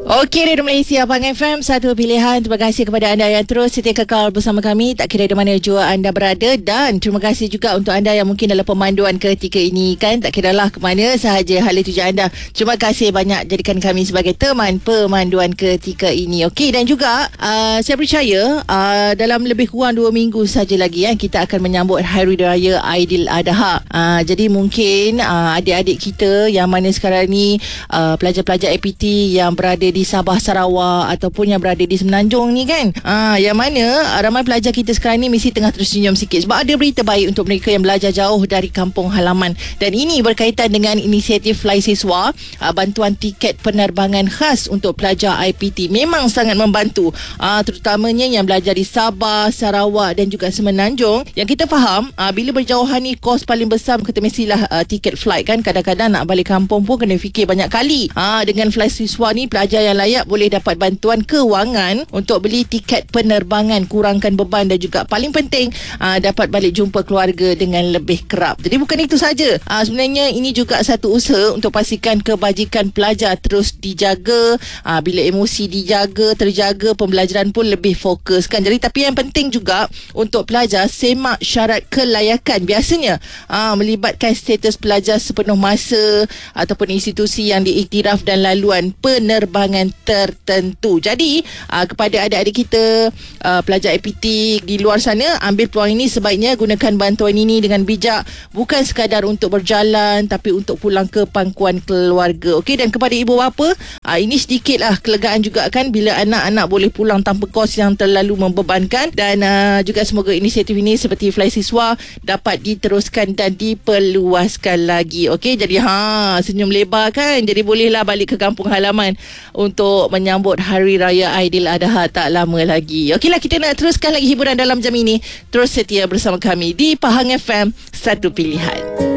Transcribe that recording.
Okey, Radio Malaysia, Pahang FM, satu pilihan. Terima kasih kepada anda yang terus setia kekal bersama kami, tak kira di mana jua anda berada. Dan terima kasih juga untuk anda yang mungkin dalam pemanduan ketika ini, kan, tak kiralah ke mana sahaja hala tujuan anda. Terima kasih banyak jadikan kami sebagai teman pemanduan ketika ini. Okey, dan juga saya percaya dalam lebih kurang 2 minggu saja lagi kita akan menyambut Hari Raya Aidiladha. Jadi mungkin adik-adik kita yang mana sekarang ni pelajar-pelajar APT yang berada di Sabah, Sarawak ataupun yang berada di Semenanjung ni, kan, yang mana ramai pelajar kita sekarang ni mesti tengah tersenyum sikit sebab ada berita baik untuk mereka yang belajar jauh dari kampung halaman. Dan ini berkaitan dengan inisiatif Fly Siswa, bantuan tiket penerbangan khas untuk pelajar IPT. Memang sangat membantu, terutamanya yang belajar di Sabah, Sarawak dan juga Semenanjung. Yang kita faham, bila berjauhan ni kos paling besar kita mestilah tiket flight, kan. Kadang-kadang nak balik kampung pun kena fikir banyak kali. Dengan Fly Siswa ni, pelajar yang layak boleh dapat bantuan kewangan untuk beli tiket penerbangan, kurangkan beban dan juga paling penting dapat balik jumpa keluarga dengan lebih kerap. Jadi bukan itu saja, sebenarnya ini juga satu usaha untuk pastikan kebajikan pelajar terus dijaga. Bila emosi dijaga, terjaga, pembelajaran pun lebih fokus, kan. Jadi tapi yang penting juga untuk pelajar semak syarat kelayakan, biasanya melibatkan status pelajar sepenuh masa ataupun institusi yang diiktiraf dan laluan penerbangan tertentu. Jadi kepada adik-adik kita pelajar APT di luar sana, ambil peluang ini, sebaiknya gunakan bantuan ini dengan bijak, bukan sekadar untuk berjalan tapi untuk pulang ke pangkuan keluarga. Okey, dan kepada ibu bapa, ini sedikitlah kelegaan juga, kan, bila anak-anak boleh pulang tanpa kos yang terlalu membebankan. Dan juga semoga inisiatif ini seperti Fly Siswa dapat diteruskan dan diperluaskan lagi. Okey, jadi senyum lebar, kan. Jadi bolehlah balik ke kampung halaman untuk menyambut Hari Raya Aidiladha tak lama lagi. Okeylah, kita nak teruskan lagi hiburan dalam jam ini. Terus setia bersama kami di Pahang FM, satu pilihan.